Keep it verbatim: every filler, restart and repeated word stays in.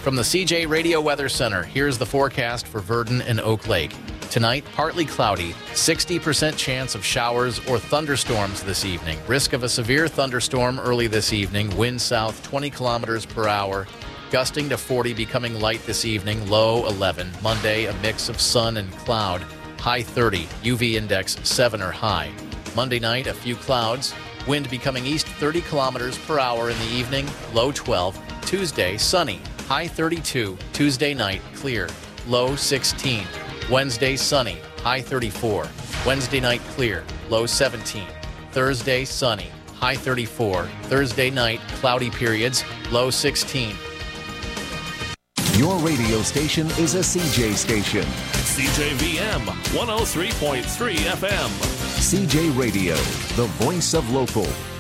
From the C J Radio Weather Center, here's the forecast for Verdon and Oak Lake. Tonight, partly cloudy, sixty percent chance of showers or thunderstorms this evening. Risk of a severe thunderstorm early this evening. Wind south twenty kilometers per hour, gusting to forty, becoming light this evening. Low eleven. Monday, a mix of sun and cloud. High thirty. U V index seven or high. Monday night, a few clouds. Wind becoming east thirty kilometers per hour in the evening. Low twelve. Tuesday, sunny. High thirty-two. Tuesday night, clear. Low sixteen. Wednesday, sunny. High thirty-four. Wednesday night, clear. Low seventeen. Thursday, sunny. High thirty-four. Thursday night, cloudy periods. Low sixteen. Your radio station is a C J station. C J V M one oh three point three F M. C J Radio, the voice of local.